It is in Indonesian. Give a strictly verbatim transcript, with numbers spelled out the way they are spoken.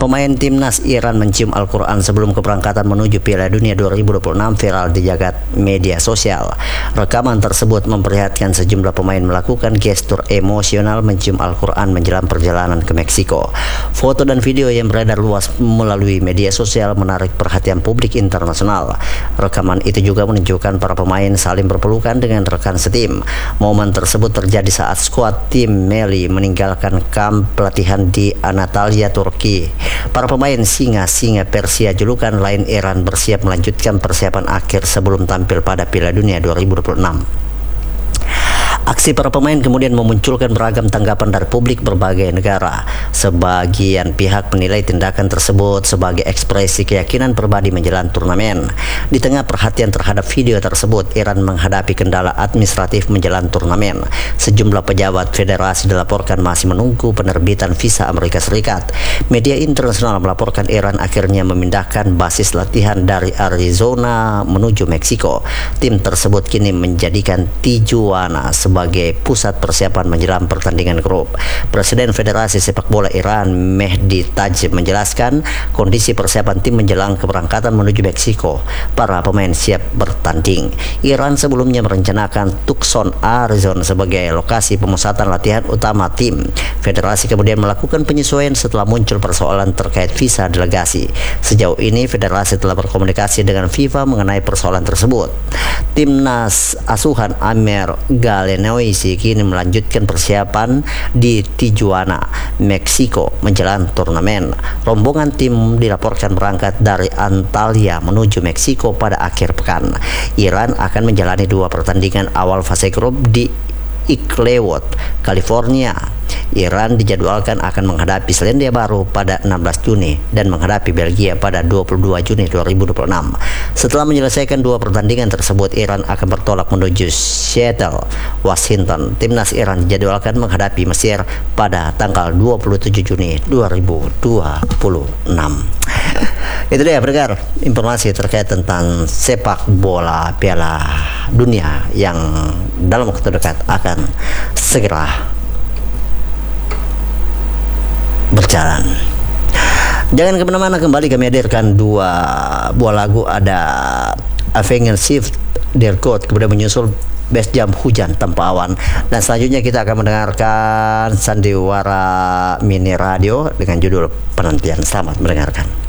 pemain timnas Iran mencium Al-Quran sebelum keberangkatan menuju Piala Dunia dua ribu dua puluh enam viral di jagat media sosial. Rekaman tersebut memperlihatkan sejumlah pemain melakukan gestur emosional mencium Al-Quran menjelang perjalanan ke Meksiko. Foto dan video yang beredar luas melalui media sosial menarik perhatian publik internasional. Rekaman itu juga menunjukkan para pemain saling berpelukan dengan rekan setim. Momen tersebut terjadi saat skuad tim Melli meninggalkan kamp pelatihan di Antalya, Turki. Para pemain singa-singa Persia julukan lain Iran bersiap melanjutkan persiapan akhir sebelum tampil pada Piala Dunia dua ribu dua puluh enam. Aksi para pemain kemudian memunculkan beragam tanggapan dari publik berbagai negara. Sebagian pihak menilai tindakan tersebut sebagai ekspresi keyakinan pribadi menjelang turnamen. Di tengah perhatian terhadap video tersebut, Iran menghadapi kendala administratif menjelang turnamen. Sejumlah pejabat federasi dilaporkan masih menunggu penerbitan visa Amerika Serikat. Media internasional melaporkan Iran akhirnya memindahkan basis latihan dari Arizona menuju Meksiko. Tim tersebut kini menjadikan Tijuana sebagai sebagai pusat persiapan menjelang pertandingan grup. Presiden Federasi Sepak Bola Iran, Mehdi Taj, menjelaskan kondisi persiapan tim menjelang keberangkatan menuju Meksiko. Para pemain siap bertanding. Iran sebelumnya merencanakan Tucson, Arizona sebagai lokasi pemusatan latihan utama tim. Federasi kemudian melakukan penyesuaian setelah muncul persoalan terkait visa delegasi. Sejauh ini Federasi telah berkomunikasi dengan FIFA mengenai persoalan tersebut. Timnas asuhan Amer Galenoisi kini melanjutkan persiapan di Tijuana, Meksiko menjelang turnamen. Rombongan tim dilaporkan berangkat dari Antalya menuju Meksiko pada akhir pekan. Iran akan menjalani dua pertandingan awal fase grup di Inglewood, California. Iran dijadwalkan akan menghadapi Selandia Baru pada enam belas Juni dan menghadapi Belgia pada dua puluh dua Juni dua ribu dua puluh enam. Setelah menyelesaikan dua pertandingan tersebut, Iran akan bertolak menuju Seattle, Washington. Timnas Iran dijadwalkan menghadapi Mesir pada tanggal dua puluh tujuh Juni dua ribu dua puluh enam. Itu dia pendengar, informasi terkait tentang sepak bola Piala Dunia yang dalam waktu dekat akan segera berjalan. Jangan kemana-mana, kembali kami hadirkan dua buah lagu. Ada Avenged Shift Der Code, kemudian menyusul Best Jam Hujan Tanpa Awan, dan selanjutnya kita akan mendengarkan Sandiwara Mini Radio dengan judul Penantian. Selamat mendengarkan.